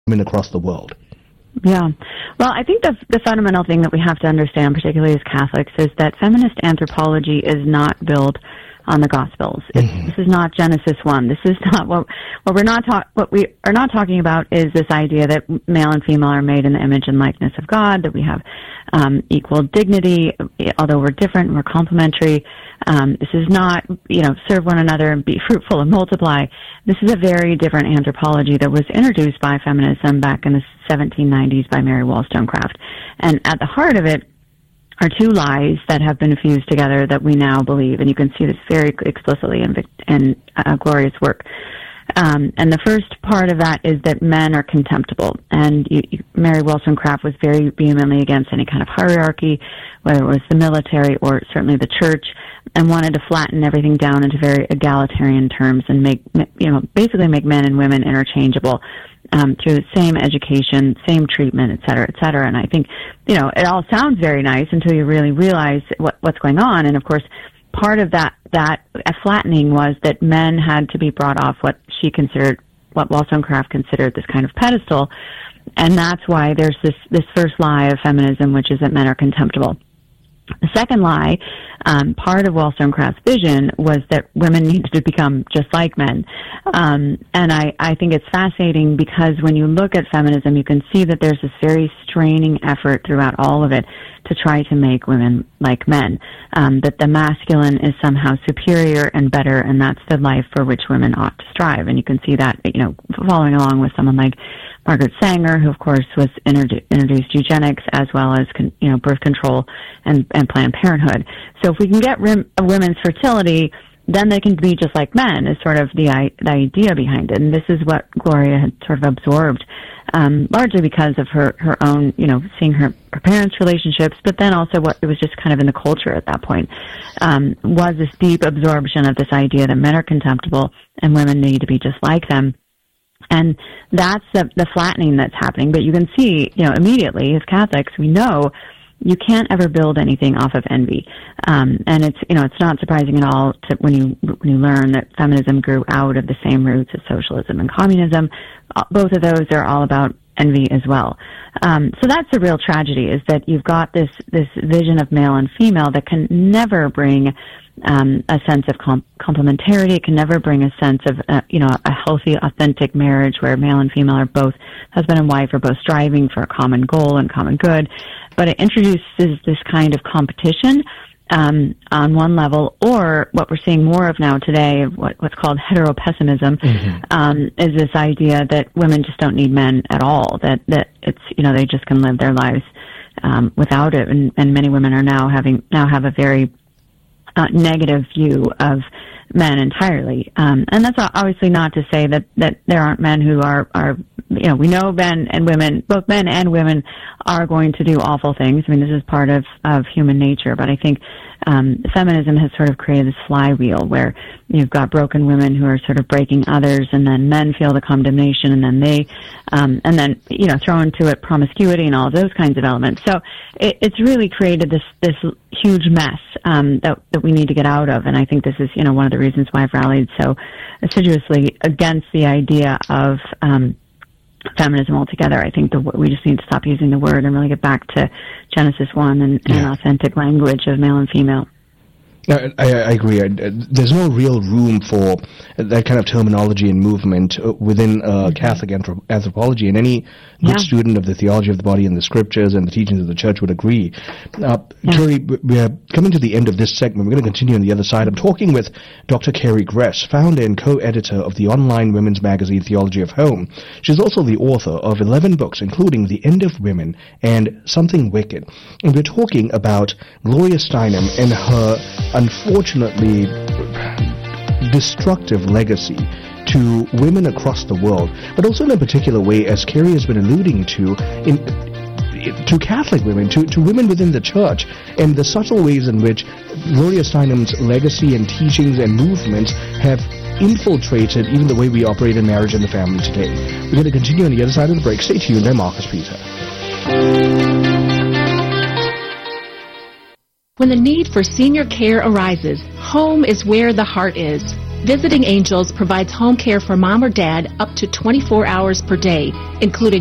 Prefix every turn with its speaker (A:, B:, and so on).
A: women across the world?
B: Yeah. Well, I think the fundamental thing that we have to understand, particularly as Catholics, is that feminist anthropology is not built on the Gospels. This is not Genesis 1. This is not what we are not talking about is this idea that male and female are made in the image and likeness of God, that we have equal dignity, although we're different, we're complementary. This is not, serve one another and be fruitful and multiply. This is a very different anthropology that was introduced by feminism back in the 1790s by Mary Wollstonecraft. And at the heart of it are two lies that have been fused together that we now believe, and you can see this very explicitly in Gloria's work. And the first part of that is that men are contemptible, and Mary Wollstonecraft was very vehemently against any kind of hierarchy, whether it was the military or certainly the church, and wanted to flatten everything down into very egalitarian terms and basically make men and women interchangeable. Through the same education, same treatment, et cetera, et cetera. And I think, it all sounds very nice until you really realize what's going on. And of course, part of that flattening was that men had to be brought off what Wollstonecraft considered this kind of pedestal. And that's why there's this first lie of feminism, which is that men are contemptible. The second lie, part of Wollstonecraft's vision, was that women needed to become just like men. And I think it's fascinating because when you look at feminism, you can see that there's this very straining effort throughout all of it to try to make women like men, that the masculine is somehow superior and better, and that's the life for which women ought to strive. And you can see that, following along with someone like Margaret Sanger, who of course was introduced eugenics as well as birth control and Planned Parenthood. So if we can get women's fertility, then they can be just like men, is sort of the idea behind it. And this is what Gloria had sort of absorbed, largely because of her own, seeing her parents' relationships, but then also what it was just kind of in the culture at that point, was this deep absorption of this idea that men are contemptible and women need to be just like them. And that's the flattening that's happening. But you can see, immediately as Catholics, we know you can't ever build anything off of envy. And it's not surprising at all when you learn that feminism grew out of the same roots as socialism and communism. Both of those are all about envy as well. So that's the real tragedy, is that you've got this vision of male and female that can never bring a sense of complementarity. It can never bring a sense of, a healthy, authentic marriage where male and female are both, husband and wife are both striving for a common goal and common good. But it introduces this kind of competition on one level, or what we're seeing more of now today, what's called heteropessimism, is this idea that women just don't need men at all, that it's, they just can live their lives without it. And many women are now have a very negative view of men entirely. And that's obviously not to say that there aren't men who are we know men and women, both men and women, are going to do awful things. I mean, this is part of human nature, but I think feminism has sort of created this flywheel where you've got broken women who are sort of breaking others, and then men feel the condemnation, and then they, throw into it promiscuity and all of those kinds of elements. So it's really created this huge mess that we need to get out of, and I think this is, one of the reasons why I've rallied so assiduously against the idea of feminism altogether. I think we just need to stop using the word and really get back to Genesis 1 and authentic language of male and female.
A: I agree. There's no real room for that kind of terminology and movement within Catholic anthropology, and any good student of the theology of the body and the scriptures and the teachings of the church would agree. Carrie, we are coming to the end of this segment. We're going to continue on the other side. I'm talking with Dr. Carrie Gress, founder and co-editor of the online women's magazine Theology of Home. She's also the author of 11 books, including The End of Women and Something Wicked. And we're talking about Gloria Steinem and her unfortunately destructive legacy to women across the world, but also in a particular way, as Carrie has been alluding to Catholic women, to women within the church, and the subtle ways in which Gloria Steinem's legacy and teachings and movements have infiltrated even the way we operate in marriage and the family today. We're going to continue on the other side of the break. Stay tuned. I'm Marcus Peter.
C: When the need for senior care arises, home is where the heart is. Visiting Angels provides home care for mom or dad up to 24 hours per day, including